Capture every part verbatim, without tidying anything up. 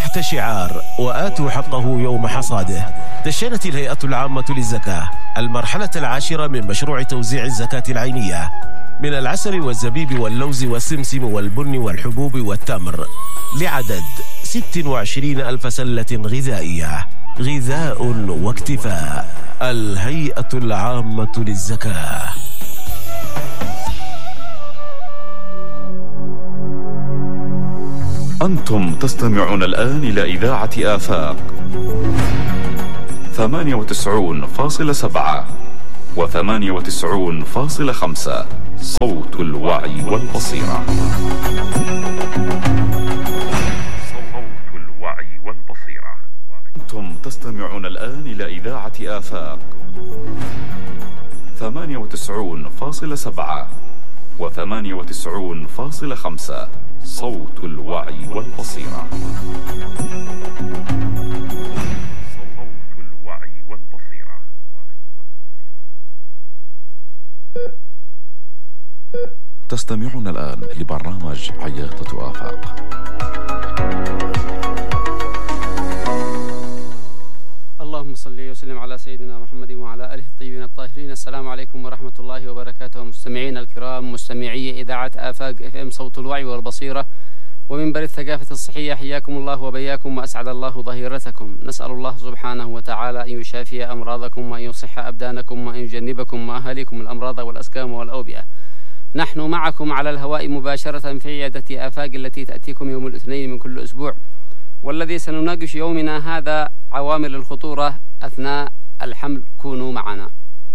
تحت شعار وآتوا حقه يوم حصاده، دشنت الهيئة العامة للزكاة المرحلة العاشرة من مشروع توزيع الزكاة العينية من العسل والزبيب واللوز والسمسم والبن والحبوب والتمر لعدد ستة وعشرين ألف سلة غذائية. غذاء واكتفاء. الهيئة العامة للزكاة. أنتم تستمعون الآن إلى إذاعة آفاق ثمانية وتسعون فاصلة سبعة وثمانية وتسعون فاصلة خمسة، صوت الوعي والبصيرة. صوت الوعي والبصيرة. أنتم تستمعون الآن إلى إذاعة آفاق ثمانية وتسعون فاصلة سبعة وثمانية وتسعون فاصلة خمسة، صوت الوعي والبصيرة. صوت الوعي والبصيرة. تستمعون الآن لبرنامج عيادة آفاق. اللهم صل وسلم على سيدنا محمد وعلى آله الطيبين الطاهرين. السلام عليكم ورحمة الله وبركاته. مستمعين الكرام، مستمعي إذاعة آفاق اف ام صوت الوعي والبصيرة ومنبر الثقافة الصحية، حياكم الله وبياكم وأسعد الله ظهيرتكم. نسأل الله سبحانه وتعالى أن يشافي أمراضكم وأن يصح أبدانكم وأن يجنبكم وأهاليكم الأمراض والأسقام والأوبئة. نحن معكم على الهواء مباشرة في عيادة آفاق التي تأتيكم يوم الاثنين من كل أسبوع، والذي سنناقش يومنا هذا عوامل الخطورة أثناء الحمل. كونوا معنا.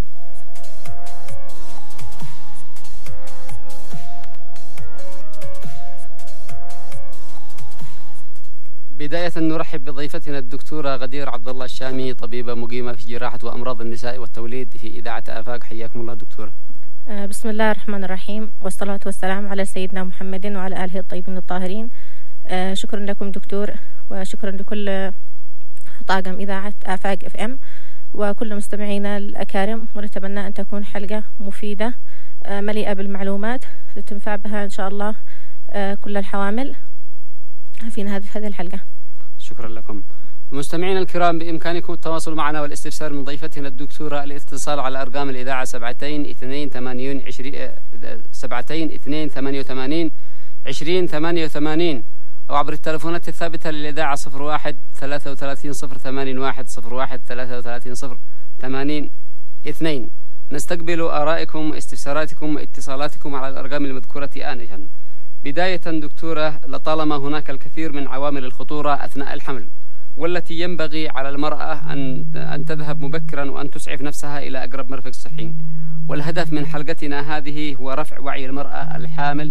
بداية نرحب بضيفتنا الدكتورة غدير عبد الله الشامي، طبيبة مقيمة في جراحة وأمراض النساء والتوليد في إذاعة آفاق. حياكم الله دكتورة. بسم الله الرحمن الرحيم، والصلاة والسلام على سيدنا محمد وعلى آله الطيبين الطاهرين. شكرا لكم دكتور، وشكرا لكل طاقم إذاعة آفاق اف ام وكل مستمعينا الأكارم، ونتمنى أن تكون حلقة مفيدة مليئة بالمعلومات تنفع بها إن شاء الله كل الحوامل في نهاية هذه الحلقة. شكرا لكم. مستمعينا الكرام، بإمكانكم التواصل معنا والاستفسار من ضيفتنا الدكتورة. الاتصال على أرقام الإذاعة سبعتين اثنين ثمانين عشرين سبعتين اثنين ثمانية وثمانين عشرين ثمانية وثمانين، أو عبر التلفونات الثابتة للإذاعة صفر واحد ثلاثة وثلاثين صفر ثمانين واحد صفر واحد ثلاثة وثلاثين صفر ثمانين اثنين. نستقبل آرائكم واستفساراتكم واتصالاتكم على الأرقام المذكورة آنفا. بداية دكتورة، لطالما هناك الكثير من عوامل الخطورة أثناء الحمل، والتي ينبغي على المرأة أن أن تذهب مبكرا وأن تسعف نفسها إلى أقرب مرفق صحي، والهدف من حلقتنا هذه هو رفع وعي المرأة الحامل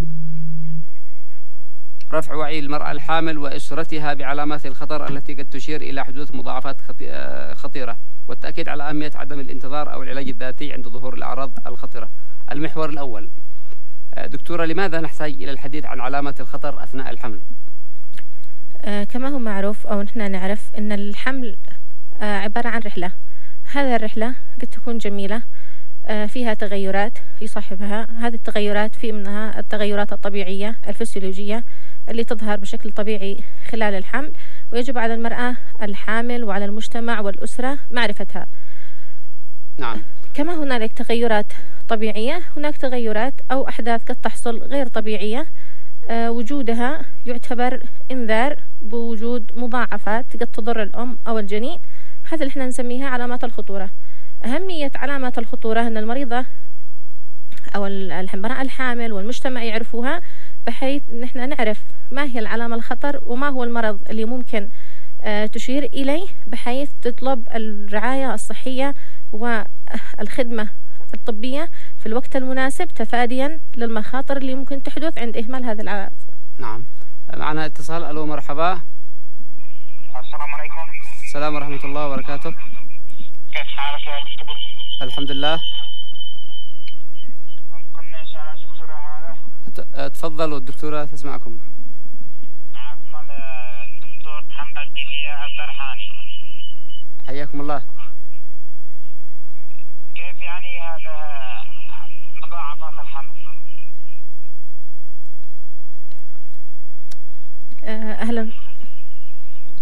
رفع وعي المرأة الحامل وأسرتها بعلامات الخطر التي قد تشير إلى حدوث مضاعفات خطيرة، والتأكيد على أهمية عدم الانتظار أو العلاج الذاتي عند ظهور الأعراض الخطرة. المحور الأول، دكتورة، لماذا نحتاج إلى الحديث عن علامات الخطر أثناء الحمل؟ آه كما هو معروف أو نحن نعرف أن الحمل آه عبارة عن رحلة. هذه الرحلة قد تكون جميلة، آه فيها تغيرات يصاحبها. هذه التغيرات في منها التغيرات الطبيعية الفسيولوجية اللي تظهر بشكل طبيعي خلال الحمل، ويجب على المرأة الحامل وعلى المجتمع والأسرة معرفتها. نعم. كما هنالك تغيرات طبيعية، هناك تغيرات أو أحداث قد تحصل غير طبيعية، أه وجودها يعتبر إنذار بوجود مضاعفات قد تضر الأم أو الجنين. هذا اللي احنا نسميها علامات الخطورة. أهمية علامات الخطورة أن المريضة أو المرأة الحامل والمجتمع يعرفوها، بحيث نحن نعرف ما هي العلامة الخطر وما هو المرض اللي ممكن أه تشير إليه، بحيث تطلب الرعاية الصحية والخدمة الطبية في الوقت المناسب، تفاديا للمخاطر اللي ممكن تحدث عند إهمال هذا العلاج. نعم. معنا اتصال. ألو، مرحبا. السلام عليكم. السلام ورحمة الله وبركاته. كيف حالك يا دكتور؟ الحمد لله. ممكن نسأل الدكتورة هذا؟ تفضلوا، الدكتورة تسمعكم. معكم الدكتور محمد ديفيا البرهاني. حياكم الله. كيف يعني هذا مضاعفات الحمل؟ أهلا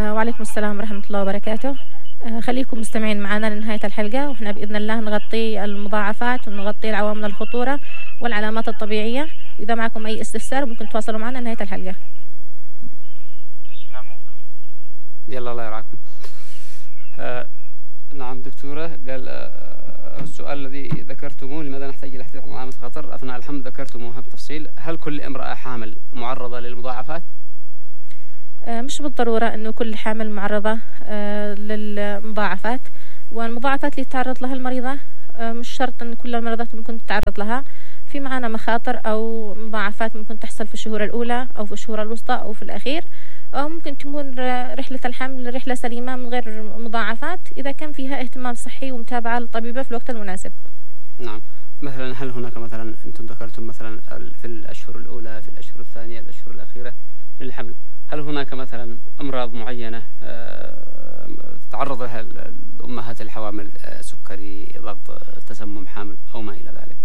آه وعليكم السلام ورحمة الله وبركاته. آه خليكم مستمعين معنا لنهاية الحلقة، وإحنا بإذن الله نغطي المضاعفات ونغطي العوامل الخطورة والعلامات الطبيعية. إذا معكم أي استفسار ممكن تواصلوا معنا لنهاية الحلقة. تسلموا. يلا الله يرعاكم. آه نعم دكتورة، قال آه السؤال الذي ذكرتموه لماذا نحتاج إلى احتياط علامة خطر أثناء الحمل ذكرتموها بتفصيل. هل كل امرأة حامل معرضة للمضاعفات؟ آه مش بالضرورة أنه كل حامل معرضة آه للمضاعفات، والمضاعفات اللي تعرض لها المريضة آه مش شرط أن كل المرضات ممكن تتعرض لها. في معنا مخاطر أو مضاعفات ممكن تحصل في الشهور الأولى أو في الشهور الوسطى أو في الأخير، أو ممكن تكون رحلة الحمل رحلة سليمة من غير مضاعفات إذا كان فيها اهتمام صحي ومتابعة للطبيبة في الوقت المناسب. نعم. مثلا هل هناك مثلا أنتم ذكرتم مثلا في الأشهر الأولى، في الأشهر الثانية، الأشهر الأخيرة للحمل، هل هناك مثلا أمراض معينة تتعرض لها الأمهات الحوامل، سكري، ضغط، تسمم حامل أو ما إلى ذلك؟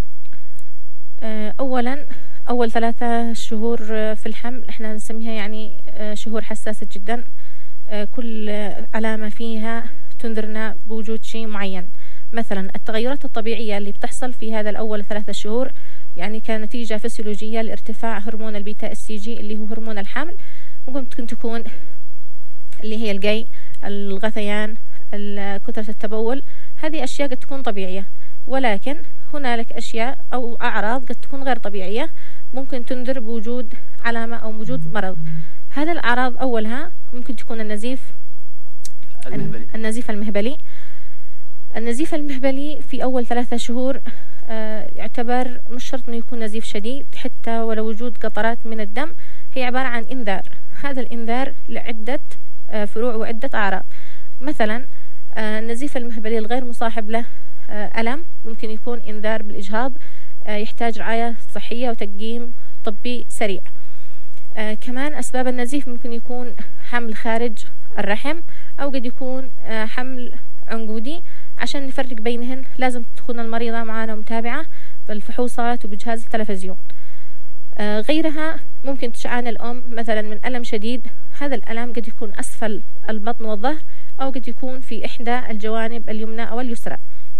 أولا أول ثلاثة شهور في الحمل احنا نسميها يعني شهور حساسة جدا. كل علامة فيها تنذرنا بوجود شيء معين. مثلا التغيرات الطبيعية اللي بتحصل في هذا الأول ثلاثة شهور يعني كنتيجة فسيولوجية لارتفاع هرمون البيتا اس سي جي اللي هو هرمون الحمل، ممكن تكون اللي هي القي، الغثيان، كثرة التبول. هذه أشياء قد تكون طبيعية، ولكن هنالك أشياء أو أعراض قد تكون غير طبيعية ممكن تنذر بوجود علامة أو وجود مرض. هذا الأعراض أولها ممكن تكون النزيف المهبلي. النزيف المهبلي النزيف المهبلي في أول ثلاثة شهور آه يعتبر مش شرط أنه يكون نزيف شديد، حتى ولو وجود قطرات من الدم هي عبارة عن إنذار. هذا الإنذار لعدة آه فروع وعدة أعراض. مثلا آه النزيف المهبلي الغير مصاحب له آه ألم ممكن يكون إنذار بالإجهاض، آه يحتاج رعاية صحية وتقييم طبي سريع. آه كمان أسباب النزيف ممكن يكون حمل خارج الرحم، أو قد يكون آه حمل عنقودي. عشان نفرق بينهن لازم تكون المريضة معنا متابعة بالفحوصات وبجهاز التلفزيون. آه غيرها ممكن تعاني الأم مثلا من ألم شديد. هذا الألم قد يكون أسفل البطن والظهر، أو قد يكون في إحدى الجوانب اليمنى أو اليسرى.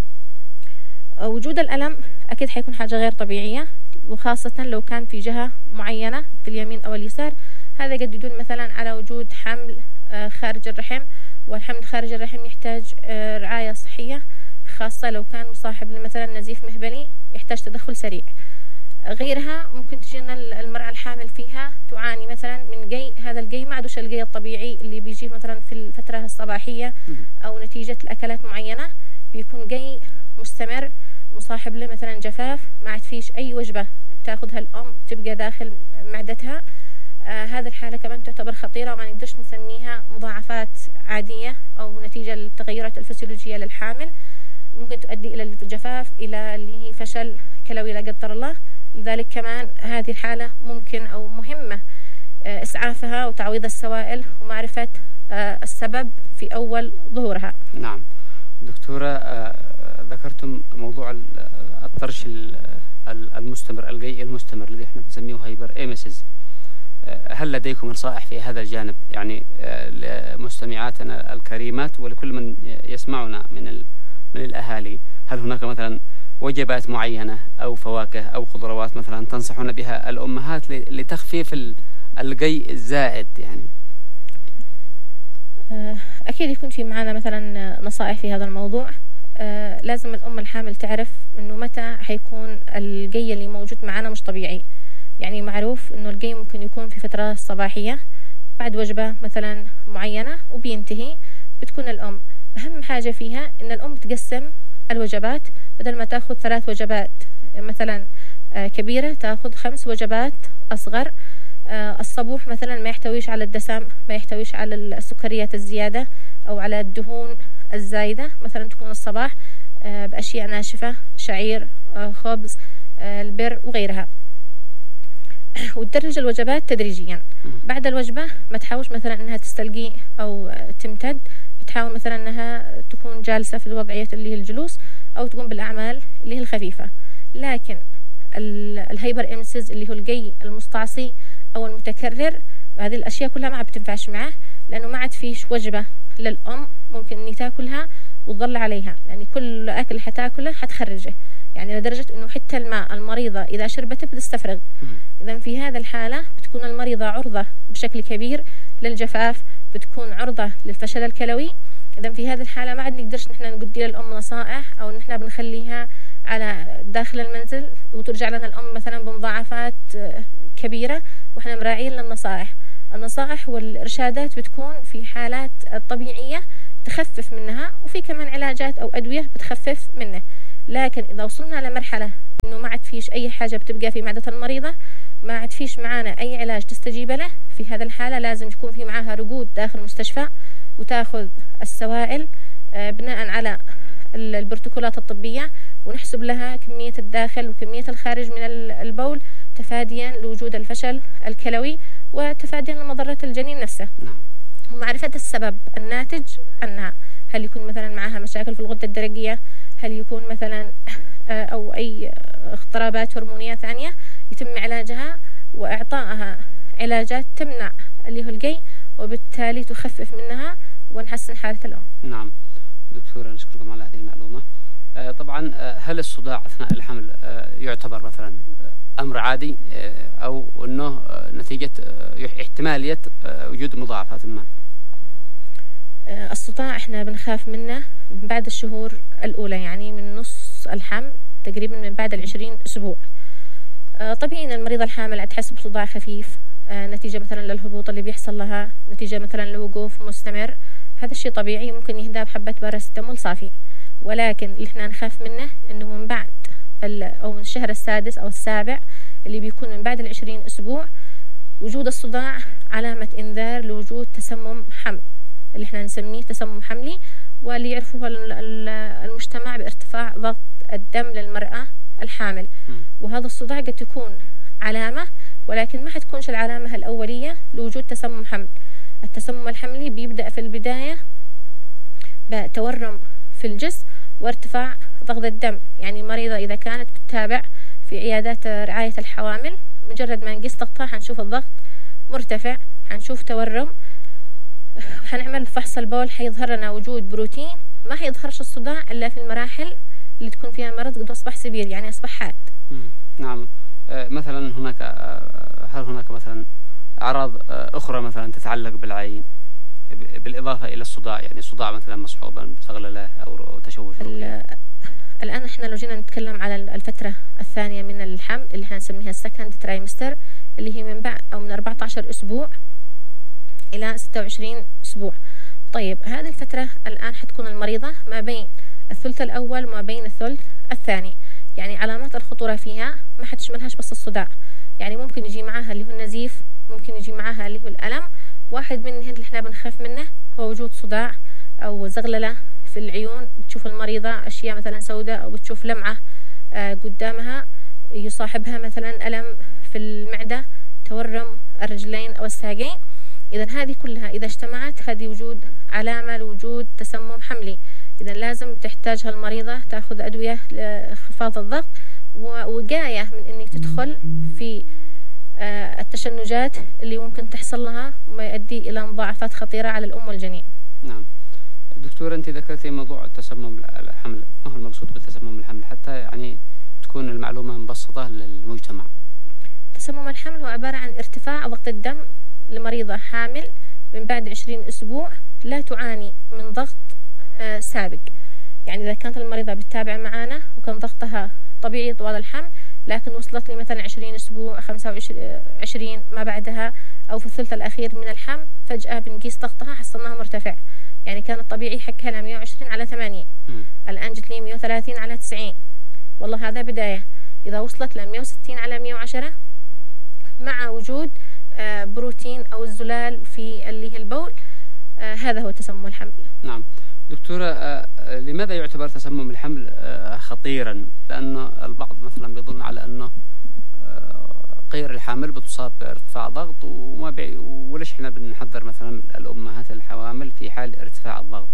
آه وجود الألم أكيد حيكون حاجة غير طبيعية، وخاصة لو كان في جهة معينة في اليمين أو اليسار. هذا قد يدل مثلا على وجود حمل آه خارج الرحم، والحمل خارج الرحم يحتاج آه رعاية صحية، خاصة لو كان مصاحب مثلا نزيف مهبلي يحتاج تدخل سريع. غيرها ممكن تجينا المرأة الحامل فيها تعاني مثلا من قي. هذا القي ما عادوش القي الطبيعي اللي بيجي مثلا في الفترة الصباحية أو نتيجة الأكلات معينة، بيكون قي مستمر مصاحب له مثلا جفاف، ما عاد فيش أي وجبة تاخذها الأم تبقى داخل معدتها. آه هذه الحالة كمان تعتبر خطيرة، وما نقدرش نسميها مضاعفات عادية أو نتيجة للتغيرات الفسيولوجية للحامل. ممكن تؤدي إلى الجفاف، إلى اللي هي فشل كلوي لا قدر الله. لذلك كمان هذه الحالة ممكن أو مهمة آه إسعافها وتعويض السوائل ومعرفة آه السبب في أول ظهورها. نعم دكتورة، آه ذكرتم موضوع الطرش المستمر، القيء المستمر الذي احنا بنسميه هايبر ايميسيس. هل لديكم نصائح في هذا الجانب يعني لمستمعاتنا الكريمات ولكل من يسمعنا من من الأهالي؟ هل هناك مثلا وجبات معينة أو فواكه أو خضروات مثلا تنصحون بها الأمهات لتخفيف القيء الزائد يعني؟ أكيد يكون في معنا مثلا نصائح في هذا الموضوع. لازم الأم الحامل تعرف إنه متى حيكون القي اللي موجود معنا مش طبيعي. يعني معروف إنه القي ممكن يكون في فترة صباحية بعد وجبة مثلا معينة وبينتهي. بتكون الأم أهم حاجة فيها إن الأم تقسم الوجبات، بدل ما تأخذ ثلاث وجبات مثلا كبيرة تأخذ خمس وجبات أصغر. الصبوح مثلا ما يحتويش على الدسم، ما يحتويش على السكريات الزيادة أو على الدهون الزايدة. مثلا تكون الصباح بأشياء ناشفة، شعير، خبز، البر وغيرها. وتدرج الوجبات تدريجيا. بعد الوجبة ما تحاولش مثلا انها تستلقي او تمتد، بتحاول مثلا انها تكون جالسة في الوضعية اللي هي الجلوس، او تقوم بالاعمال اللي هي الخفيفة. لكن الهايبر ايميسيس اللي هو القي المستعصي او المتكرر، هذه الاشياء كلها ما بتنفعش معه. لأنه ما عاد فيش وجبة للأم ممكن إني تاكلها وتظل عليها، لأن كل أكل حتاكله حتخرجه، يعني لدرجة إنه حتى الماء المريضة إذا شربته بتستفرغ. إذا في هذا الحالة بتكون المريضة عرضة بشكل كبير للجفاف، بتكون عرضة للفشل الكلوي. إذا في هذه الحالة ما عاد نقدرش نحن نقدي للأم نصائح، أو نحن بنخليها على داخل المنزل وترجع لنا الأم مثلا بمضاعفات كبيرة وإحنا مراعين للنصائح. النصائح والإرشادات بتكون في حالات طبيعية تخفف منها، وفي كمان علاجات أو أدوية بتخفف منه. لكن إذا وصلنا لمرحلة إنه ما عاد فيش أي حاجة بتبقى في معدة المريضة، ما عاد فيش معانا أي علاج تستجيب له، في هذا الحالة لازم يكون في معاها رقود داخل المستشفى وتاخذ السوائل بناء على البروتوكولات الطبية، ونحسب لها كمية الداخل وكمية الخارج من البول تفاديا لوجود الفشل الكلوي وتفاديا لمضرة الجنين نفسه، ومعرفة السبب الناتج عنها. هل يكون مثلا معها مشاكل في الغدة الدرقية، هل يكون مثلا أو أي اضطرابات هرمونية ثانية، يتم علاجها وإعطائها علاجات تمنع اللي هو القي، وبالتالي تخفف منها ونحسن حالة الأم. نعم دكتورة، نشكركم على هذه المعلومة. آه طبعا آه هل الصداع أثناء الحمل آه يعتبر مثلا آه أمر عادي آه أو أنه آه نتيجة آه احتمالية آه وجود مضاعفات ما؟ آه الصداع احنا بنخاف منه من بعد الشهور الأولى، يعني من نص الحمل تقريبا من بعد العشرين أسبوع. آه طبيعي أن المريضة الحامل هتحس بصداع خفيف آه نتيجة مثلا للهبوط اللي بيحصل لها، نتيجة مثلا لوقوف مستمر. هذا الشيء طبيعي، ممكن يهدى بحبة باراسيتامول صافي. ولكن اللي احنا نخاف منه انه من بعد او من الشهر السادس او السابع اللي بيكون من بعد العشرين اسبوع وجود الصداع علامة انذار لوجود تسمم حمل، اللي احنا نسميه تسمم حملي، واللي يعرفوه المجتمع بارتفاع ضغط الدم للمرأة الحامل. وهذا الصداع قد تكون علامة، ولكن ما حتكونش العلامة الأولية لوجود تسمم حمل. التسمم الحملي بيبدأ في البداية بتورم في الجسم وارتفاع ضغط الدم. يعني المريضة إذا كانت بتتابع في عيادات رعاية الحوامل، مجرد ما نقيس ضغطها حنشوف الضغط مرتفع، حنشوف تورم، حنعمل فحص البول حيظهر لنا وجود بروتين. ما حيظهرش الصداع إلا في المراحل اللي تكون فيها المرض قد أصبح سبير، يعني أصبح حاد. نعم. آه مثلا هناك آه هل هناك مثلا أعراض آه أخرى مثلا تتعلق بالعين بالإضافة إلى الصداع، يعني صداع مثلا مصحوبا بصغللة أو تشوش رؤية؟ الآن إحنا لو جينا نتكلم على الفترة الثانية من الحمل اللي احنا نسميها السكند ترايمستر، اللي هي من بعد أو من أربعة عشر أسبوع إلى ستة وعشرين أسبوع. طيب هذه الفترة الآن حتكون المريضة ما بين الثلث الأول وما بين الثلث الثاني. يعني علامات الخطورة فيها ما حتشملهاش بس الصداع، يعني ممكن يجي معاها اللي هو النزيف، ممكن يجي معاها اللي هو الألم. واحد من اللي احنا بنخاف منه هو وجود صداع أو زغللة في العيون، بتشوف المريضة أشياء مثلا سوداء أو بتشوف لمعة آه قدامها، يصاحبها مثلا ألم في المعدة، تورم الرجلين أو الساقين. إذا هذه كلها إذا اجتمعت هذه وجود علامة لوجود تسمم حملي. إذا لازم تحتاجها المريضة تأخذ أدوية لخفاض الضغط ووقاية من إني تدخل في آه التشنجات اللي ممكن تحصل لها وما يؤدي إلى مضاعفات خطيرة على الأم والجنين. نعم دكتور، أنت ذكرتي موضوع التسمم الحمل، ما هو المقصود بالتسمم الحمل حتى يعني تكون المعلومة مبسطة للمجتمع؟ تسمم الحمل هو عبارة عن ارتفاع ضغط الدم لمريضة حامل من بعد عشرين أسبوع لا تعاني من ضغط آه سابق. يعني إذا كانت المريضة بتتابع معانا وكان ضغطها طبيعي طوال الحمل، لكن وصلت لي مثلا عشرين أسبوع خمسة وعشرين ما بعدها أو في الثلث الأخير من الحمل فجأة بنقيس ضغطها حصلناها مرتفع. يعني كان الطبيعي حكها على مية وعشرين على ثمانين، الآن جت لي مية وثلاثين على تسعين. والله هذا بداية. إذا وصلت ل مية وستين على مية وعشرة مع وجود آه بروتين أو الزلال في اللي هي البول، آه هذا هو تسمم الحمل. نعم دكتورة، آه لماذا يعتبر تسمم الحمل آه خطيرا؟ لأن البعض مثلا بيظن على أنه آه غير الحامل بتصاب بارتفاع ضغط وما بي وليش احنا بنحذر مثلا الأمهات الحوامل في حال ارتفاع الضغط؟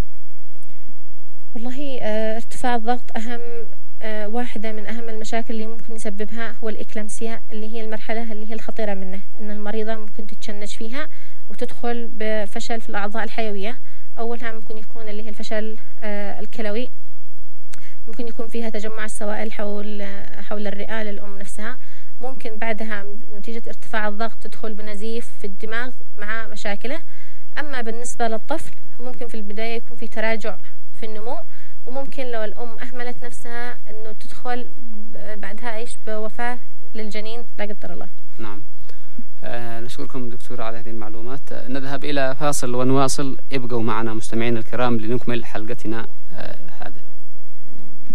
والله آه ارتفاع الضغط أهم آه واحدة من أهم المشاكل اللي ممكن يسببها هو الإكلامسيا، اللي هي المرحلة اللي هي الخطيرة منه، إن المريضة ممكن تتشنج فيها وتدخل بفشل في الأعضاء الحيوية. أولها ممكن يكون اللي هي الفشل الكلوي، ممكن يكون فيها تجمع السوائل حول حول الرئة للأم نفسها. ممكن بعدها نتيجة ارتفاع الضغط تدخل بنزيف في الدماغ مع مشاكله. أما بالنسبة للطفل ممكن في البداية يكون في تراجع في النمو، وممكن لو الأم أهملت نفسها أنه تدخل بعدها إيش بوفاة للجنين لا قدر الله. نعم. آه نشكركم دكتورة على هذه المعلومات. آه نذهب إلى فاصل ونواصل. ابقوا معنا مستمعينا الكرام لنكمل حلقتنا آه هذا.